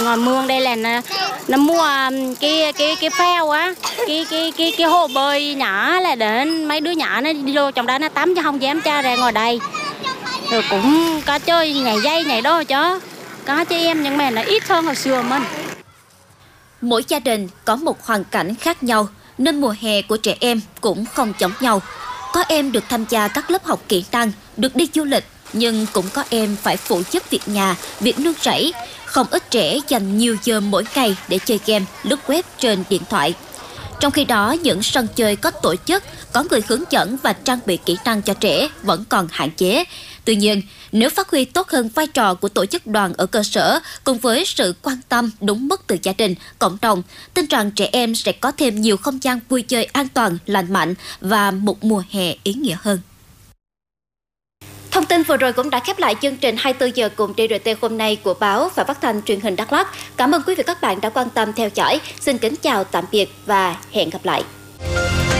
ngoài mương đây là nó mua cái phao á, cái hồ bơi nhỏ là để mấy đứa nhỏ nó đi vô trong đó nó tắm chứ không dám cho ra ngoài đây. Rồi cũng có chơi nhảy dây nhảy đó chứ. Có cho em nhưng mà nó ít hơn hồi xưa mình. Mỗi gia đình có một hoàn cảnh khác nhau nên mùa hè của trẻ em cũng không giống nhau. Có em được tham gia các lớp học kỹ năng, được đi du lịch, nhưng cũng có em phải phụ giúp việc nhà, việc nương rẫy. Không ít trẻ dành nhiều giờ mỗi ngày để chơi game, lướt web trên điện thoại. Trong khi đó, những sân chơi có tổ chức, có người hướng dẫn và trang bị kỹ năng cho trẻ vẫn còn hạn chế. Tuy nhiên, nếu phát huy tốt hơn vai trò của tổ chức đoàn ở cơ sở cùng với sự quan tâm đúng mức từ gia đình, cộng đồng, tin rằng trẻ em sẽ có thêm nhiều không gian vui chơi an toàn, lành mạnh và một mùa hè ý nghĩa hơn. Thông tin vừa rồi cũng đã khép lại chương trình 24 giờ cùng TRT hôm nay của báo và phát thanh truyền hình Đắk Lắk. Cảm ơn quý vị và các bạn đã quan tâm theo dõi. Xin kính chào tạm biệt và hẹn gặp lại.